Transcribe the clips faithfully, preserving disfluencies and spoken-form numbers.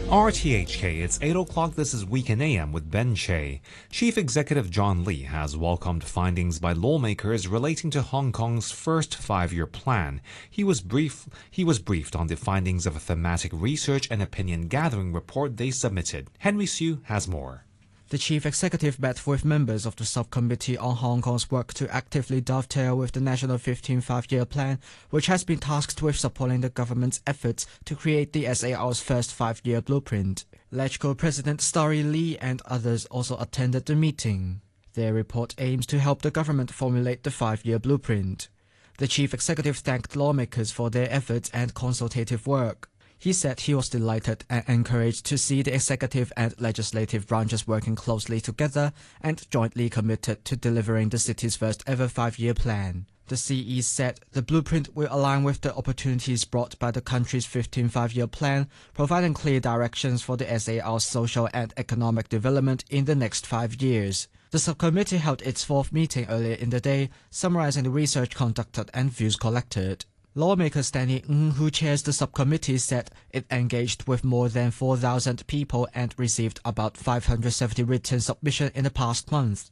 R T H K, it's eight o'clock. This is Weekend A M with Ben Che. Chief Executive John Lee has welcomed findings by lawmakers relating to Hong Kong's first five-year plan. He was brief, he was briefed on the findings of a thematic research and opinion gathering report they submitted. Henry Siu has more. The chief executive met with members of the subcommittee on Hong Kong's work to actively dovetail with the National fifteenth Five-Year Plan, which has been tasked with supporting the government's efforts to create the S A R's first five-year blueprint. LegCo President Starry Lee and others also attended the meeting. Their report aims to help the government formulate the five-year blueprint. The chief executive thanked lawmakers for their efforts and consultative work. He said he was delighted and encouraged to see the executive and legislative branches working closely together and jointly committed to delivering the city's first ever five-year plan. The C E said the blueprint will align with the opportunities brought by the country's fifteenth Five-Year Plan, providing clear directions for the S A R's social and economic development in the next five years. The subcommittee held its fourth meeting earlier in the day, summarizing the research conducted and views collected. Lawmaker Stanley Ng, who chairs the subcommittee, said it engaged with more than four thousand people and received about five hundred seventy written submissions in the past month.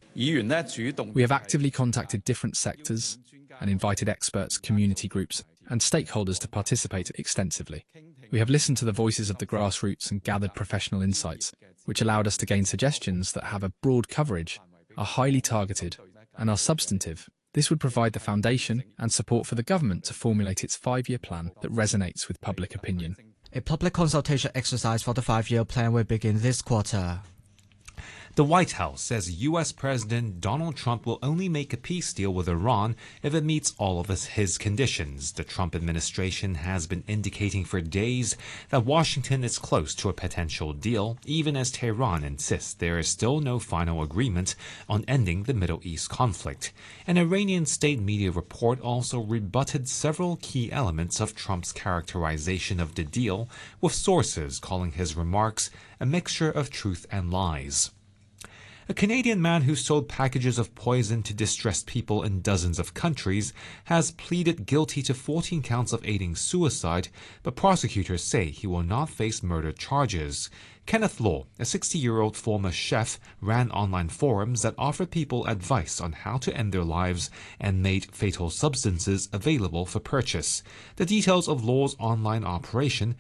We have actively contacted different sectors and invited experts, community groups and stakeholders to participate extensively. We have listened to the voices of the grassroots and gathered professional insights, which allowed us to gain suggestions that have a broad coverage, are highly targeted and are substantive. This would provide the foundation and support for the government to formulate its five-year plan that resonates with public opinion. A public consultation exercise for the five-year plan will begin this quarter. The White House says U S President Donald Trump will only make a peace deal with Iran if it meets all of his conditions. The Trump administration has been indicating for days that Washington is close to a potential deal, even as Tehran insists there is still no final agreement on ending the Middle East conflict. An Iranian state media report also rebutted several key elements of Trump's characterization of the deal, with sources calling his remarks a mixture of truth and lies. A Canadian man who sold packages of poison to distressed people in dozens of countries has pleaded guilty to fourteen counts of aiding suicide, but prosecutors say he will not face murder charges. Kenneth Law, a sixty-year-old former chef, ran online forums that offered people advice on how to end their lives and made fatal substances available for purchase. The details of Law's online operation